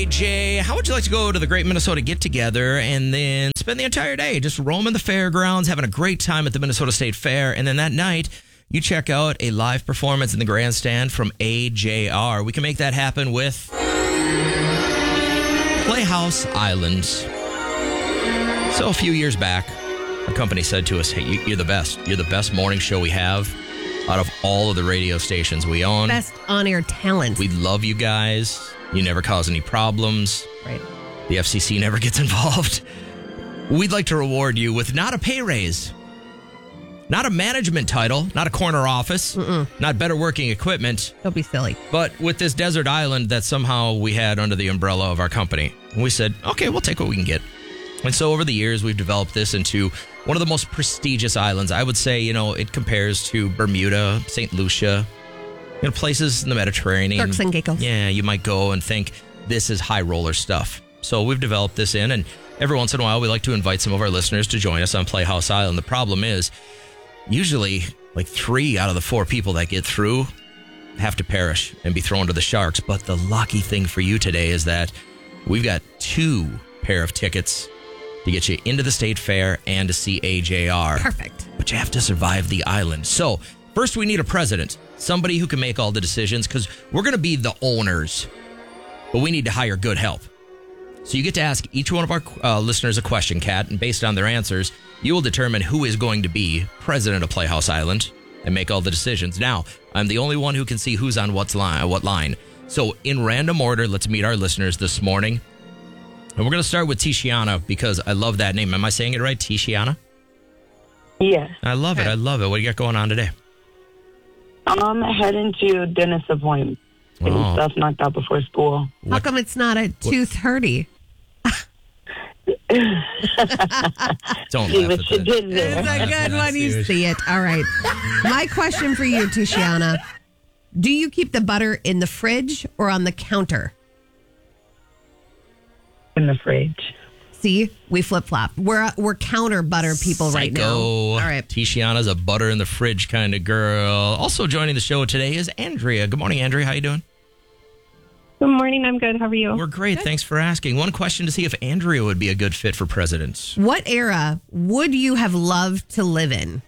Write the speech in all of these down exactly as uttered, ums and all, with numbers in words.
Jay, how would you like to go to the Great Minnesota Get Together and then spend the entire day just roaming the fairgrounds, having a great time at the Minnesota State Fair, and then that night you check out a live performance in the grandstand from A J R? We can make that happen with Playhouse Island. So a few years back, our company said to us, hey, you- you're the best. You're the best morning show we have out of all of the radio stations we own. Best on-air talent. We love you guys. You never cause any problems. Right. The F C C never gets involved. We'd like to reward you with not a pay raise, not a management title, not a corner office, Mm-mm. not better working equipment, Don't be silly. but with this desert island that somehow we had under the umbrella of our company. And we said, okay, we'll take what we can get. And so over the years, we've developed this into one of the most prestigious islands. I would say, you know, it compares to Bermuda, Saint Lucia, you know, places in the Mediterranean. Turks and Caicos. Yeah, you might go and think this is high roller stuff. So we've developed this in, and every once in a while, we like to invite some of our listeners to join us on Playhouse Island. The problem is, usually, like three out of the four people that get through have to perish and be thrown to the sharks. But the lucky thing for you today is that we've got two pair of tickets to get you into the State Fair and to see A J R. Perfect. But you have to survive the island. So first, we need a president, somebody who can make all the decisions, because we're going to be the owners, but we need to hire good help. So you get to ask each one of our uh, listeners a question, Kat, and based on their answers, you will determine who is going to be president of Playhouse Island and make all the decisions. Now, I'm the only one who can see who's on what's line, what line. So in random order, let's meet our listeners this morning. And we're going to start with Tishiana because I love that name. Am I saying it right? Tishiana? Yeah. I love it. I love it. What do you got going on today? I'm heading to dentist appointment and Oh. stuff knocked out before school. How What- come it's not at two thirty? Don't See laugh what at you that. did It's there. a good one. You see it. All right. My question for you, Tishiana. Do you keep the butter in the fridge or on the counter? In the fridge. See, we flip flop. We're we're counter butter people right now. Psycho. All right. Tishiana's a butter in the fridge kind of girl. Also joining the show today is Andrea. Good morning, Andrea. How you doing? Good morning. I'm good. How are you? We're great. Thanks for asking. One question to see if Andrea would be a good fit for president. What era would you have loved to live in?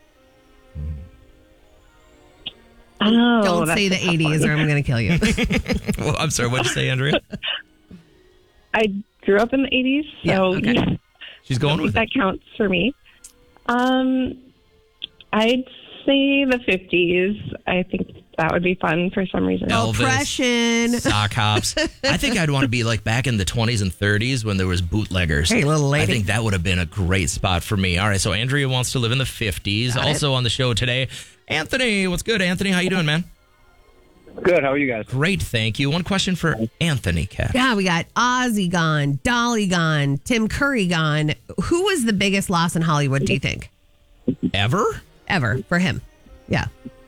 Oh, Don't that's say a the tough eighties one. or I'm going to kill you. Well, I'm sorry. What'd you say, Andrea? I grew up in the eighties, so Yeah, okay. yeah, She's I going think with that it. counts for me. Um, I'd say the fifties. I think that would be fun for some reason. Elvis. Oppression. Sock hops. I think I'd want to be like back in the twenties and thirties when there was bootleggers. Hey, little lady. I think that would have been a great spot for me. All right, so Andrea wants to live in the fifties. Got it. Also on the show today, Anthony. What's good, Anthony? How you doing, man? Good. How are you guys? Great, thank you. One question for Anthony, Kat. Yeah, we got Ozzy gone, Dolly gone, Tim Curry gone. Who was the biggest loss in Hollywood, do you think? Ever? Ever for him? Yeah.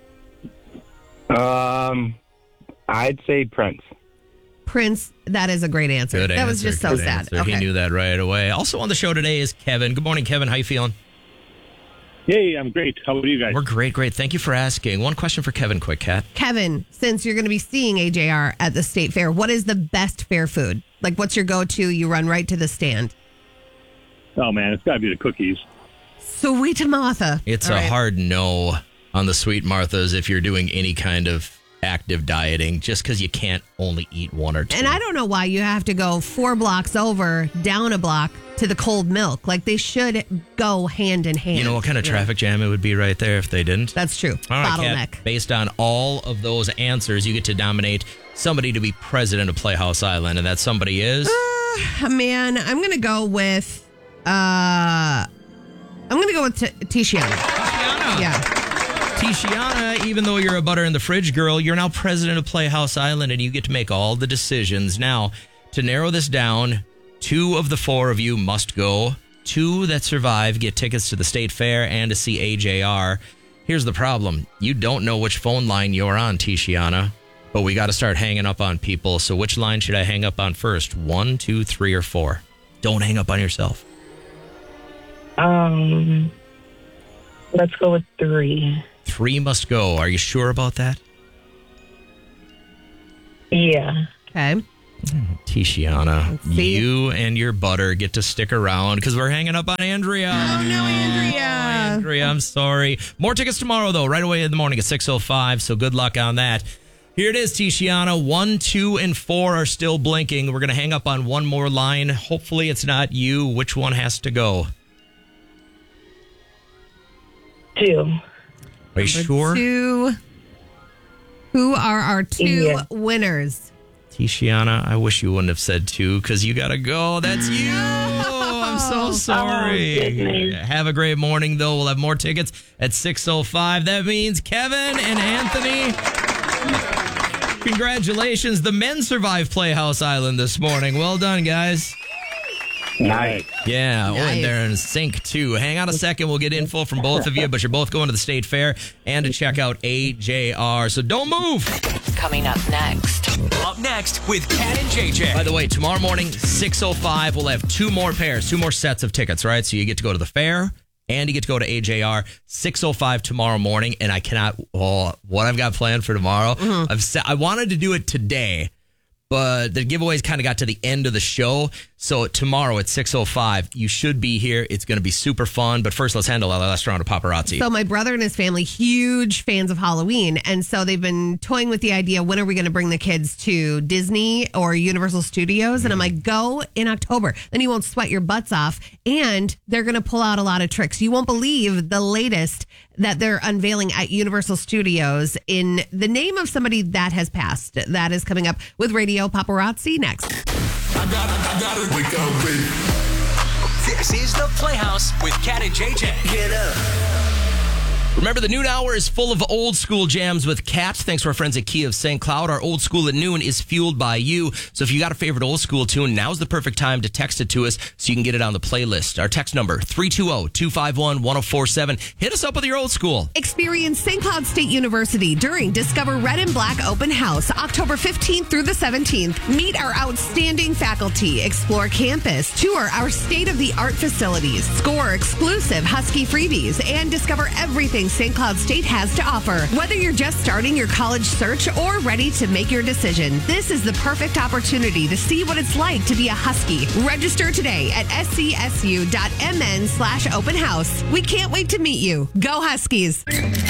Um, I'd say Prince. Prince, that is a great answer. Good that answer. was just so good sad. answer. Okay. He knew that right away. Also on the show today is Kevin. Good morning, Kevin. How you feeling? Hey, I'm great. How are you guys? We're great, great. Thank you for asking. One question for Kevin, quick, Kat. Kevin, since you're going to be seeing A J R at the state fair, what is the best fair food? Like, what's your go-to? You run right to the stand. Oh, man, it's got to be the cookies. Sweet Martha. It's All a right. hard no on the Sweet Marthas if you're doing any kind of active dieting, just because you can't only eat one or two. And I don't know why you have to go four blocks over, down a block to the cold milk. Like, they should go hand in hand. You know what kind of traffic jam it would be right there if they didn't? That's true. All right, Bottleneck. Kat, based on all of those answers, you get to nominate somebody to be president of Playhouse Island, and that somebody is... Uh, man, I'm going to go with, uh, I'm going to go with T- Tishiana. Tishiana. Yeah. Tishiana, even though you're a butter in the fridge girl, you're now president of Playhouse Island, and you get to make all the decisions. Now, to narrow this down, two of the four of you must go. Two that survive get tickets to the state fair and to see A J R. Here's the problem. You don't know which phone line you're on, Tishiana, but we got to start hanging up on people. So which line should I hang up on first? One, two, three, or four? Don't hang up on yourself. Um, let's go with three. Three must go. Are you sure about that? Yeah. Okay. Tishiana, see. you and your butter get to stick around because we're hanging up on Andrea. Oh, no, Andrea. Oh, Andrea, I'm sorry. More tickets tomorrow, though, right away in the morning at six oh five, so good luck on that. Here it is, Tishiana. One, two, and four are still blinking. We're going to hang up on one more line. Hopefully it's not you. Which one has to go? Two. Are you sure? Two. Who are our two Yeah. winners? Tishiana, I wish you wouldn't have said two because you got to go. That's you. I'm so sorry. Oh, goodness. Have a great morning, though. We'll have more tickets at six oh five. That means Kevin and Anthony, congratulations. The men survived Playhouse Island this morning. Well done, guys. Nice. Yeah, oh, Nice. and they're in sync, too. Hang on a second. We'll get info from both of you, but you're both going to the State Fair and to check out A J R. So don't move. Coming up next. Up next with Kat and J J. By the way, tomorrow morning, six oh five, we'll have two more pairs, two more sets of tickets, right? So you get to go to the fair and you get to go to A J R, six oh five tomorrow morning. And I cannot, oh, what I've got planned for tomorrow, Mm-hmm. I've set, I wanted to do it today, but the giveaways kind of got to the end of the show. So tomorrow at six oh five, you should be here. It's going to be super fun. But first, let's handle our last round of paparazzi. So my brother and his family, huge fans of Halloween. And so they've been toying with the idea, when are we going to bring the kids to Disney or Universal Studios? And I'm like, go in October. Then you won't sweat your butts off. And they're going to pull out a lot of tricks. You won't believe the latest that they're unveiling at Universal Studios in the name of somebody that has passed. That is coming up with Radio Paparazzi next. I got I gotta wake up with. This is the Playhouse with Kat and J J. Get up. Remember, the noon hour is full of old school jams with Kat. Thanks to our friends at Key of Saint Cloud. Our old school at noon is fueled by you. So if you got a favorite old school tune, now's the perfect time to text it to us so you can get it on the playlist. Our text number, three two zero, two five one, one zero four seven. Hit us up with your old school. Experience Saint Cloud State University during Discover Red and Black Open House, October fifteenth through the seventeenth. Meet our outstanding faculty, explore campus, tour our state-of-the-art facilities, score exclusive Husky freebies, and discover everything Saint Cloud State has to offer. Whether you're just starting your college search or ready to make your decision, this is the perfect opportunity to see what it's like to be a Husky. Register today at scsu.mn slash open house. We can't wait to meet you. Go Huskies.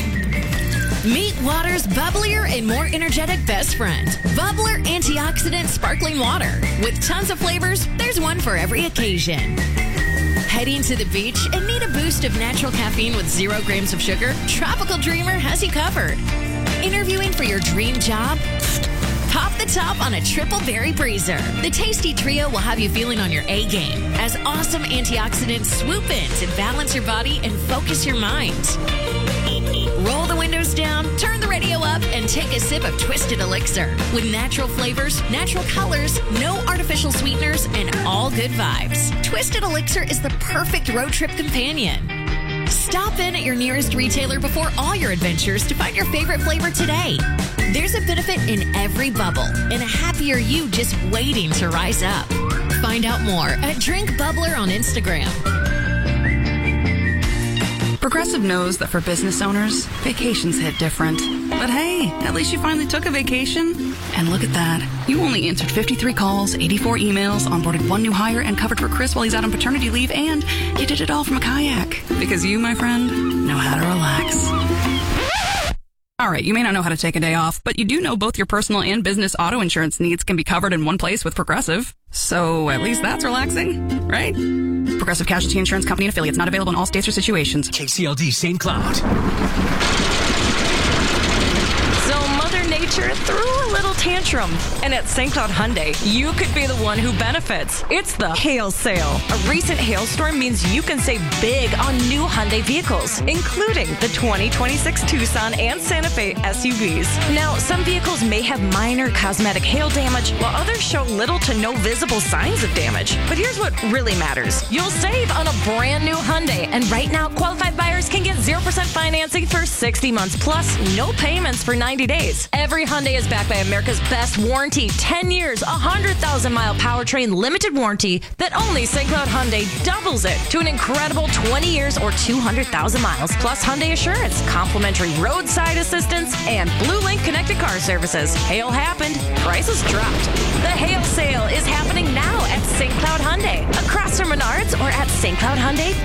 Meet water's bubblier and more energetic best friend. Bubbler Antioxidant Sparkling Water. With tons of flavors, there's one for every occasion. Heading to the beach and need a boost of natural caffeine with zero grams of sugar? Tropical Dreamer has you covered. Interviewing for your dream job? Pop the top on a triple berry breezer. The tasty trio will have you feeling on your A game as awesome antioxidants swoop in to balance your body and focus your mind. Roll the windows down, turn the radio up, and take a sip of Twisted Elixir. With natural flavors, natural colors, no artificial sweeteners, and all good vibes. Twisted Elixir is the perfect road trip companion. Stop in at your nearest retailer before all your adventures to find your favorite flavor today. There's a benefit in every bubble and a happier you just waiting to rise up. Find out more at Drink Bubbler on Instagram. Progressive knows that for business owners, vacations hit different. But hey, at least you finally took a vacation. And look at that. You only answered fifty-three calls, eighty-four emails, onboarded one new hire, and covered for Chris while he's out on paternity leave, and you did it all from a kayak. Because you, my friend, know how to relax. All right, you may not know how to take a day off, but you do know both your personal and business auto insurance needs can be covered in one place with Progressive. So at least that's relaxing, right? Progressive Casualty Insurance Company and affiliates, not available in all states or situations. K C L D Saint Cloud. So Mother Nature threw a little tantrum. And at Saint Cloud Hyundai, you could be the one who benefits. It's the hail sale. A recent hailstorm means you can save big on new Hyundai vehicles, including the twenty twenty-six Tucson and Santa Fe S U Vs. Now, some vehicles may have minor cosmetic hail damage, while others show little to no visible signs of damage. But here's what really matters. You'll save on a brand new Hyundai. And right now, qualified buyers can get zero percent financing for sixty months, plus no payments for ninety days. Every Hyundai is backed by America's America's best warranty. ten years, one hundred thousand mile powertrain limited warranty that only Saint Cloud Hyundai doubles it to an incredible twenty years or two hundred thousand miles. Plus Hyundai Assurance, complimentary roadside assistance, and Blue Link connected car services. Hail happened. Prices dropped. The hail sale is happening now at Saint Cloud Hyundai. Across from Menards or at Saint Cloud Hyundai